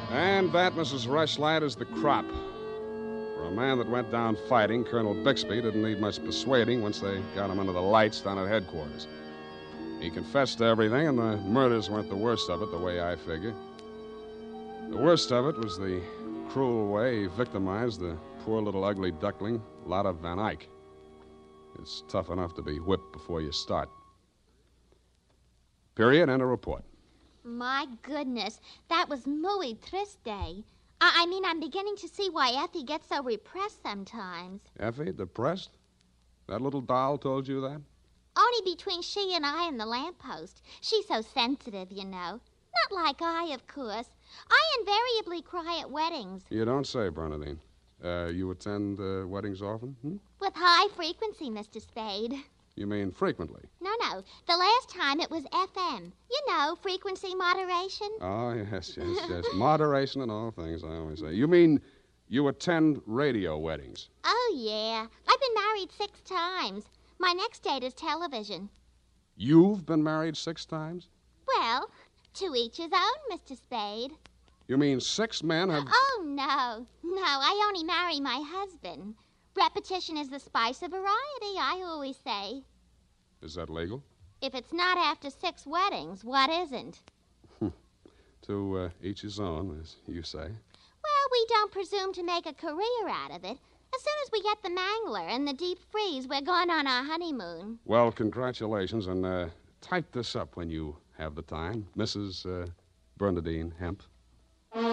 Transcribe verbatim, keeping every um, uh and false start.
And that, Missus Rushlight, is the crop. For a man that went down fighting, Colonel Bixby didn't need much persuading once they got him under the lights down at headquarters. He confessed to everything, and the murders weren't the worst of it, the way I figure. The worst of it was the cruel way he victimized the poor little ugly duckling, Lotta Van Eyck. It's tough enough to be whipped before you start. Period, and a report. My goodness, that was muy triste. I, I mean, I'm beginning to see why Effie gets so repressed sometimes. Effie, depressed? That little doll told you that? Only between she and I and the lamppost. She's so sensitive, you know. Not like I, of course. I invariably cry at weddings. You don't say, Bernadine. Uh, you attend uh, weddings often? Hmm? With high frequency, Mister Spade. You mean frequently? No, no. The last time it was F M. You know, frequency moderation. Oh, yes, yes, yes. Moderation in all things, I always say. You mean you attend radio weddings? Oh, yeah. I've been married six times. My next date is television. You've been married six times? Well, to each his own, Mister Spade. You mean six men have... Oh, no. No, I only marry my husband. Repetition is the spice of variety, I always say. Is that legal? If it's not after six weddings, what isn't? To uh, each his own, as you say. Well, we don't presume to make a career out of it. As soon as we get the mangler and the deep freeze, we're going on our honeymoon. Well, congratulations, and uh, type this up when you have the time. Missus Uh, Bernadine Hemp.